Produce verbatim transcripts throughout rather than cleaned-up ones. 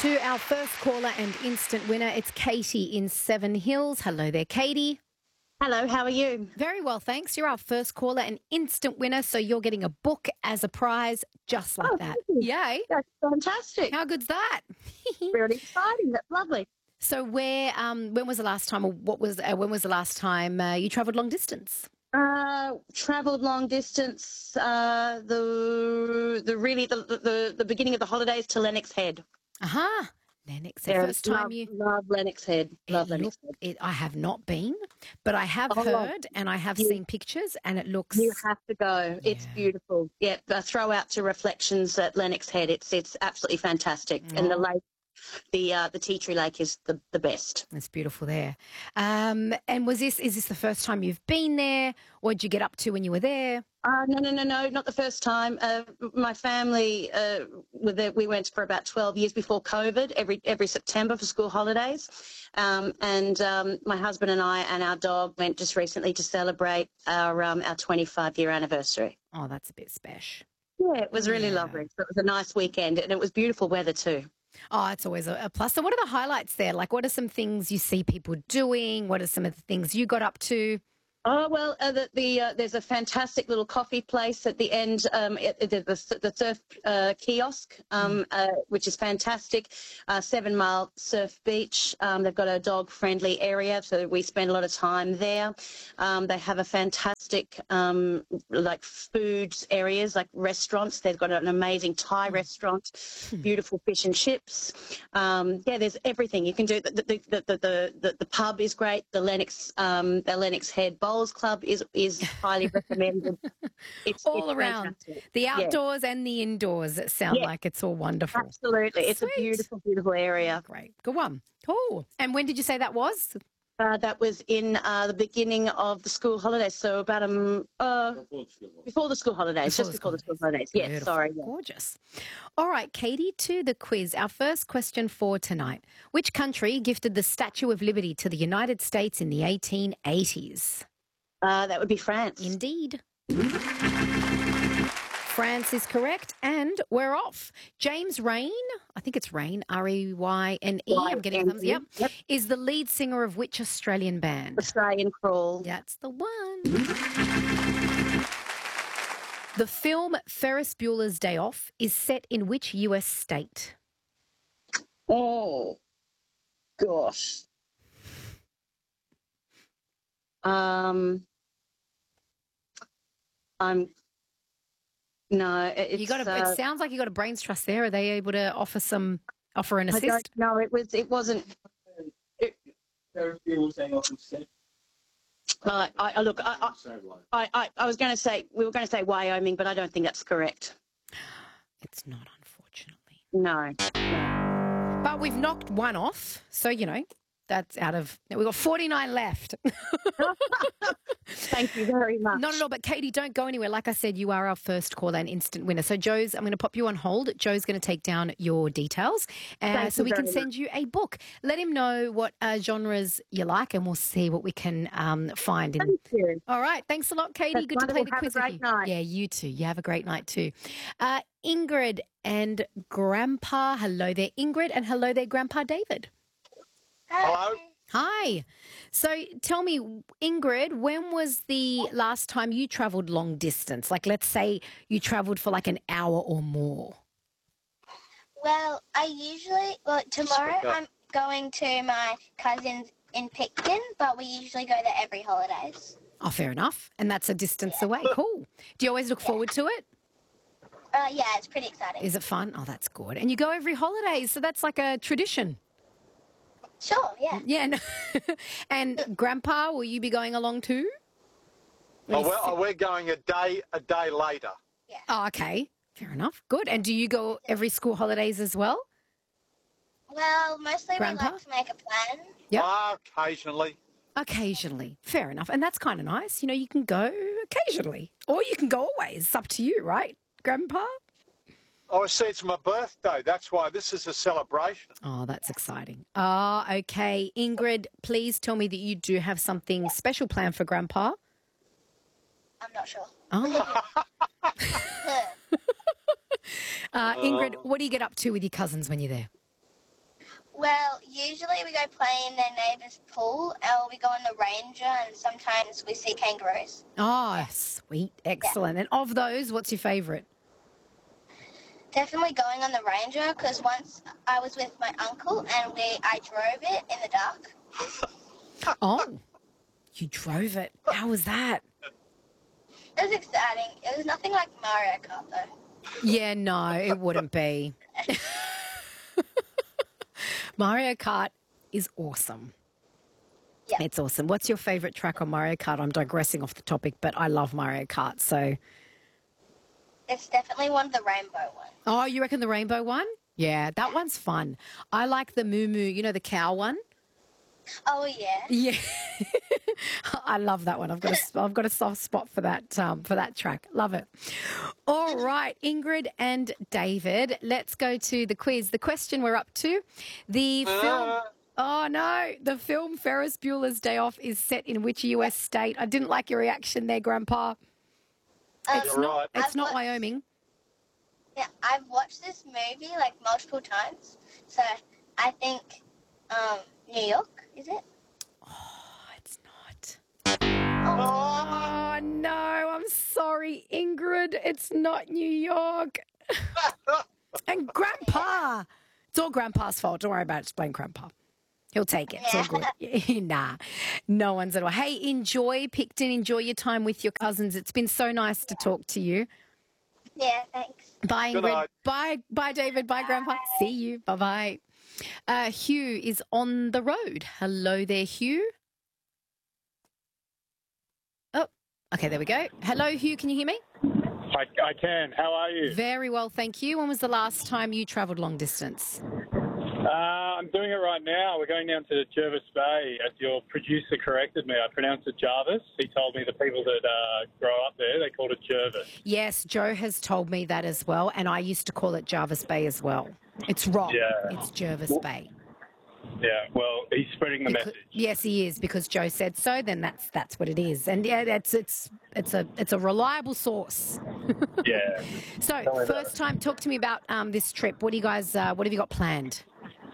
to our first caller and instant winner. It's Katie in Seven Hills. Hello there, Katie. Hello, how are you? Very well, thanks. You're our first caller and instant winner, so you're getting a book as a prize just like Oh, that. thank you. Yay. That's fantastic. How good's that? Really exciting. That's lovely. So where, um, when was the last time, or what was, uh, when was the last time uh, you travelled long distance? Uh, travelled long distance, uh, the the really the, the the beginning of the holidays to Lennox Head. Aha. Lennox, the Yeah, first time love, you... love Lennox Head. Love It Lennox look, Head. it, I have not been, but I have Oh, heard and I have you- seen pictures and it looks... You have to go. It's Yeah. beautiful. Yeah, uh, throw out to Reflections at Lennox Head. It's it's absolutely fantastic. And the Oh. lake, the uh, the Tea Tree Lake is the, the best. It's beautiful there. Um, and was this, is this the first time you've been there? What did you get up to when you were there? Uh, no, no, no, no, not the first time. Uh, my family, uh, were there, we went for about twelve years before COVID, every every September for school holidays. Um, and um, my husband and I and our dog went just recently to celebrate our um, our twenty-five year anniversary. Oh, that's a bit special. Yeah, it was really Yeah. lovely. So it was a nice weekend and it was beautiful weather too. Oh, it's always a, a plus. So what are the highlights there? Like, what are some things you see people doing? What are some of the things you got up to? Oh well, uh, the, the uh, there's a fantastic little coffee place at the end. Um, it, it, the, the surf uh, kiosk, um, uh, which is fantastic. Uh, Seven Mile Surf Beach. Um, they've got a dog-friendly area, so we spend a lot of time there. Um, they have a fantastic um, like foods areas, like restaurants. They've got an amazing Thai restaurant, beautiful fish and chips. Um, yeah, there's everything you can do. The the the the, the, the, the pub is great. The Lennox um, the Lennox Head Bowls Club is is highly recommended. It's All it's around. fantastic. The Yeah. outdoors and the indoors. It sound Yeah. like it's all wonderful. Absolutely, it's Sweet. a beautiful, beautiful area. Great. Good one. Cool. And when did you say that was? Uh, that was in uh, the beginning of the school holidays, so about um uh before the school holidays, Before just the before school the school holidays. Yes, Beautiful. sorry. Yeah. Gorgeous. All right, Katie, to the quiz. Our first question for tonight. Which country gifted the Statue of Liberty to the United States in the eighteen eighties? Uh, that would be France. Indeed. France is correct, and we're off. James Rain, I think it's Rain, R E Y N E, I'm getting a thumbs, yep, Yep. is the lead singer of which Australian band? Australian Crawl. That's the one. The film Ferris Bueller's Day Off is set in which U S state? Oh, gosh. Um, I'm. No, it- it's. You got a, uh, it sounds like you got a brains trust there. Are they able to offer some offer an I don't assist? know. It was. It wasn't. Uh, I, I look. I, I, I, I was going to say we were going to say Wyoming, but I don't think that's correct. It's not, unfortunately. No. But we've knocked one off, so you know that's out of. We've got forty-nine left. Thank you very much. Not at all. But Katie, don't go anywhere. Like I said, you are our first caller and instant winner. So Joe's, I'm going to pop you on hold. Joe's going to take down your details, uh, Thank so you we can very send you a book. Let him know what uh, genres you like, and we'll see what we can um, find. In... Thank you. All right. Thanks a lot, Katie. That's Good to play wonderful. the Have a quiz with great you. night. Yeah, you too. You have a great night too. Uh, Ingrid and Grandpa. Hello there, Ingrid, and hello there, Grandpa David. Hello? Hi. So tell me, Ingrid, when was the last time you travelled long distance? Like, let's say you travelled for like an hour or more. Well, I usually, well, tomorrow I'm going to my cousin's in Picton, but we usually go there every holidays. Oh, fair enough. And that's a distance away. Cool. Do you always look forward to it? Uh, yeah, it's pretty exciting. Is it fun? Oh, that's good. And you go every holiday, so that's like a tradition. Sure, yeah. Yeah. No. And Grandpa, will you be going along too? Oh, well, oh, we're going a day a day later. Oh, okay. Fair enough. Good. And do you go every school holidays as well? Well, mostly Grandpa? we like to make a plan. Yep. Ah, occasionally. Occasionally. Fair enough. And that's kind of nice. You know, you can go occasionally or you can go always. It's up to you, right, Grandpa? Oh, see, it's my birthday. That's why this is a celebration. Oh, that's exciting. Ah, okay. Ingrid, please tell me that you do have something special planned for Grandpa. I'm not sure. Oh. uh, Ingrid, what do you get up to with your cousins when you're there? Well, usually we go play in their neighbour's pool, or we go on the ranger, and sometimes we see kangaroos. Oh, sweet. Excellent. And of those, what's your favourite? Definitely going on the ranger, because once I was with my uncle and we I drove it in the dark. Oh, you drove it. How was that? It was exciting. It was nothing like Mario Kart, though. Yeah, no, it wouldn't be. Mario Kart is awesome. Yeah. It's awesome. What's your favourite track on Mario Kart? I'm digressing off the topic, but I love Mario Kart, so... It's definitely one of the rainbow ones. Oh, you reckon the rainbow one? Yeah, that one's fun. I like the Moo Moo, you know, the cow one? Oh, yeah. Yeah. I love that one. I've got a, I've got a soft spot for that um, for that track. Love it. All right, Ingrid and David, let's go to the quiz. The question we're up to, the film... Oh, no. The film Ferris Bueller's Day Off is set in which U S state? I didn't like your reaction there, Grandpa. Um, It's You're not, right. it's I've not watched- Wyoming. Yeah, I've watched this movie like multiple times, so I think um, New York, is it? Oh, it's not. Oh, Oh, no. I'm sorry, Ingrid. It's not New York. And Grandpa. It's all Grandpa's fault. Don't worry about it. Just blame Grandpa. He'll take it. It's all good. Nah, no one's at all. Hey, enjoy Picton. Enjoy your time with your cousins. It's been so nice to talk to you. yeah, thanks. Bye, Good Ingrid. night. Bye, bye, David. Bye, Grandpa. See you. Bye-bye. Uh, Hugh is on the road. Hello there, Hugh. Oh, okay, there we go. Hello, Hugh. Can you hear me? I, I can. How are you? Very well, thank you. When was the last time you travelled long distance? Uh, I'm doing it right now. We're going down to Jervis Bay. As your producer corrected me, I pronounced it Jarvis. He told me the people that uh, grow up there, they called it Jervis. Yes, Joe has told me that as well, and I used to call it Jarvis Bay as well. It's wrong. Yeah. It's Jervis Bay. Yeah, well, he's spreading the Becau- message. Yes, he is, because Joe said so. Then that's that's what it is, and yeah, that's it's it's a it's a reliable source. Yeah. So, Tell me about first time, talk to me about um, this trip. What do you guys? Uh, what have you got planned?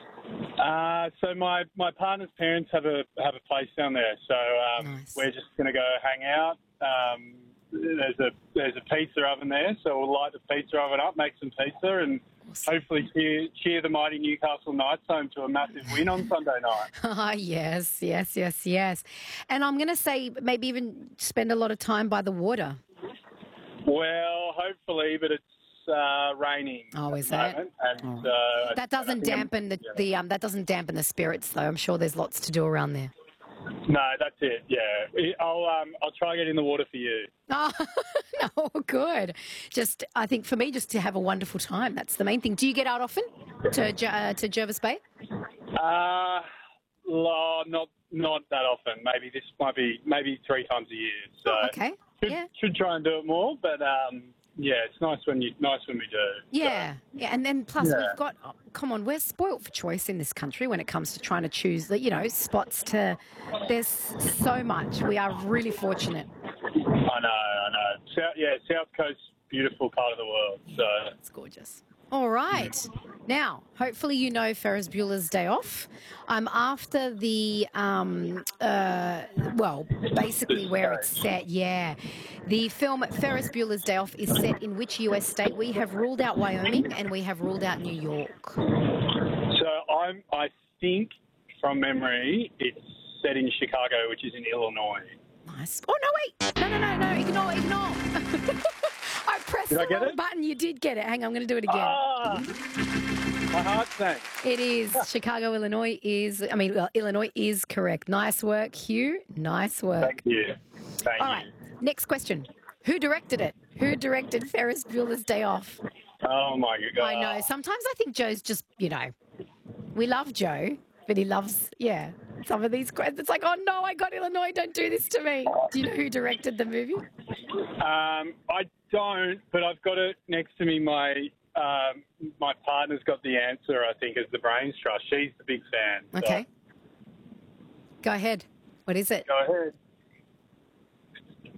Uh, so my, my partner's parents have a have a place down there, so um, Nice. we're just going to go hang out. Um, there's a there's a pizza oven there, so we'll light the pizza oven up, make some pizza, and hopefully cheer, cheer the mighty Newcastle Knights home to a massive win on Sunday night. Ah, yes, yes, yes, yes. And I'm going to say maybe even spend a lot of time by the water. Well, hopefully, but it's uh, raining. Oh, at is the that? moment, And, uh, That I doesn't think I'm- dampen the, yeah. the um, that doesn't dampen the spirits, though. I'm sure there's lots to do around there. No, that's it. Yeah, I'll um, I'll try and get in the water for you. Oh, no, good. Just, I think for me, just to have a wonderful time. That's the main thing. Do you get out often to Jer- uh, to Jervis Bay? Uh, lo- not not that often. Maybe this might be maybe three times a year. So Oh, okay. should, Yeah. should try and do it more. But um, yeah, it's nice when you nice when we do. Yeah, yeah, and then plus Yeah. we've got. Oh, come on, we're spoilt for choice in this country when it comes to trying to choose the, you know, spots to. There's so much. We are really fortunate. So, I know, I know. South, yeah, South Coast, beautiful part of the world. So It's gorgeous. All right. Now, hopefully you know Ferris Bueller's Day Off. I'm after the, um, uh, well, basically where it's set, yeah. The film Ferris Bueller's Day Off is set in which U S state? We have ruled out Wyoming and we have ruled out New York. so I'm I think from memory it's set in Chicago, which is in Illinois. Nice. Oh, no, wait. No, no, no, no. Ignore, ignore. I pressed Did the I get wrong it? button. You did get it. Hang on, I'm going to do it again. Ah, my heart sank. It is. Chicago, Illinois is, I mean, well, Illinois is correct. Nice work, Hugh. Nice work. Thank you. Thank All you. right. Next question. Who directed it? Who directed Ferris Bueller's Day Off? Oh my god! I know. Sometimes I think Joe's just, you know, we love Joe, but he loves, yeah, some of these questions. It's like, oh no, I got Illinois. Don't do this to me. Do you know who directed the movie? Um, I don't, but I've got it next to me. My um, my partner's got the answer. I think is the Brains Trust. She's the big fan. so- Okay. Go ahead. What is it? Go ahead.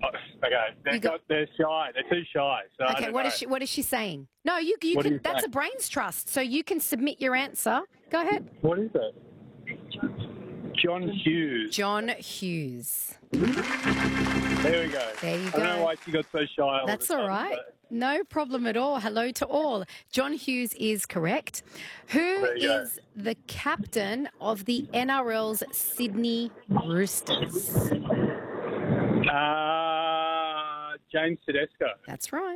Oh, okay, they're, You got- got, they're shy. They're too shy. So I Okay, don't what know. is she? What is she saying? No, you you What do can. you That's say? a brains trust, so you can submit your answer. Go ahead. What is it? John Hughes. John Hughes. There we go. There you I don't know go. why she got so shy. All That's of a all sudden, right. but- No problem at all. Hello to all. John Hughes is correct. Who There you go. is the captain of the N R L's Sydney Roosters? Uh, James Tedesco. That's right.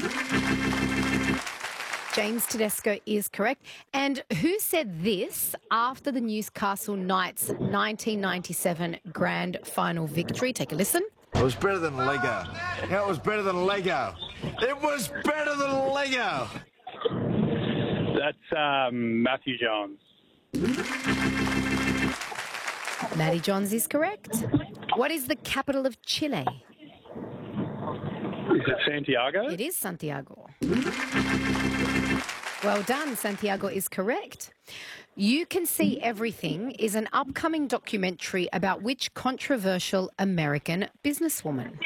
James Tedesco is correct. And who said this after the Newcastle Knights nineteen ninety-seven grand final victory? Take a listen. It was better than Lego. It was better than Lego. It was better than Lego. That's um, Matthew Jones. Matty Johns is correct. What is the capital of Chile? Is it Santiago? It is Santiago. Well done, Santiago is correct. You Can See Everything is an upcoming documentary about which controversial American businesswoman?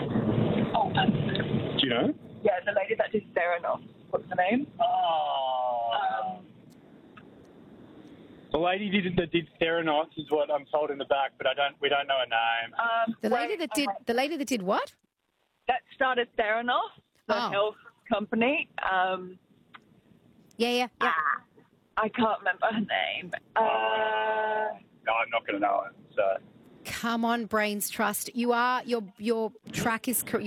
Do you know? Yeah, the lady that did Theranos. What's her name? Oh. Um, The lady did, that did Theranos is what I'm told in the back, but I don't. We don't know her name. um, The lady wait, that oh did my- the lady that did what? that started Theranos, the Oh. health company. Um, Yeah, yeah, yeah. I can't remember her name. Uh, No, I'm not going to know it. So. Come on, Brains Trust. You are your your track is correct.